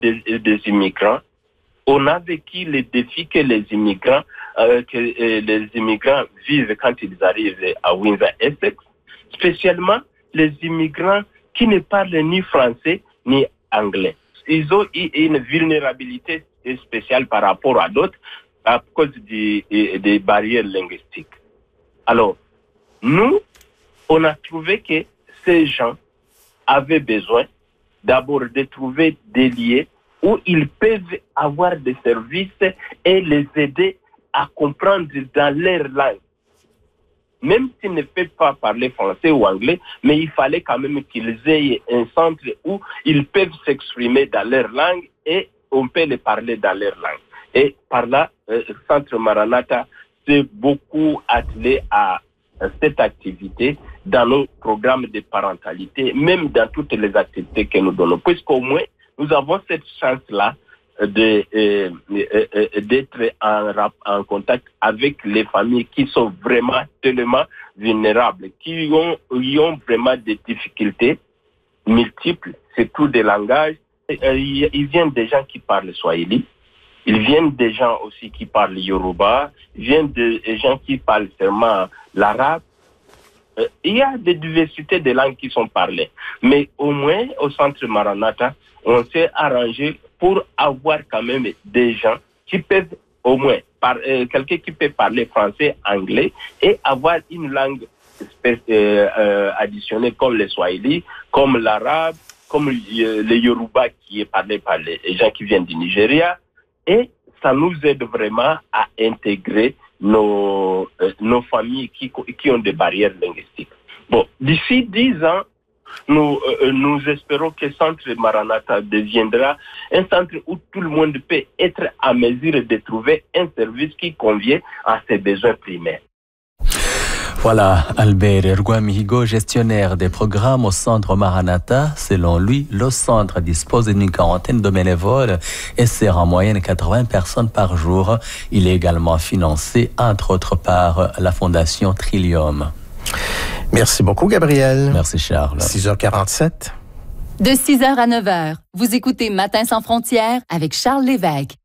des immigrants. On a vécu les défis que les immigrants vivent quand ils arrivent à Windsor-Essex, spécialement les immigrants qui ne parlent ni français ni anglais. Ils ont eu une vulnérabilité spéciale par rapport à d'autres à cause des barrières linguistiques. Alors, nous, on a trouvé que ces gens avaient besoin d'abord de trouver des lieux où ils peuvent avoir des services et les aider à comprendre dans leur langue. Même s'ils ne peuvent pas parler français ou anglais, mais il fallait quand même qu'ils aient un centre où ils peuvent s'exprimer dans leur langue et on peut les parler dans leur langue. Et par là, le Centre Maranatha s'est beaucoup attelé à cette activité dans nos programmes de parentalité, même dans toutes les activités que nous donnons. Puisqu'au moins, nous avons cette chance-là d'être en contact avec les familles qui sont vraiment tellement vulnérables, qui ont vraiment des difficultés multiples, surtout des langages. Ils viennent des gens qui parlent swahili, ils viennent des gens aussi qui parlent yoruba, ils viennent des gens qui parlent seulement l'arabe. Il y a des diversités de langues qui sont parlées. Mais au moins, au Centre Maranatha, on s'est arrangé pour avoir quand même des gens qui peuvent au moins, quelqu'un qui peut parler français, anglais, et avoir une langue additionnelle comme le swahili, comme l'arabe, comme le yoruba qui est parlé par les gens qui viennent du Nigeria. Et ça nous aide vraiment à intégrer nos familles qui ont des barrières linguistiques. Bon, d'ici 10 ans, nous espérons que le Centre Maranatha deviendra un centre où tout le monde peut être à mesure de trouver un service qui convient à ses besoins primaires. Voilà, Albert Erguamihigo, gestionnaire des programmes au Centre Maranatha. Selon lui, le centre dispose d'une quarantaine de bénévoles et sert en moyenne 80 personnes par jour. Il est également financé, entre autres, par la Fondation Trillium. Merci beaucoup, Gabriel. Merci, Charles. 6h47. De 6h à 9h, vous écoutez Matin sans frontières avec Charles Lévesque.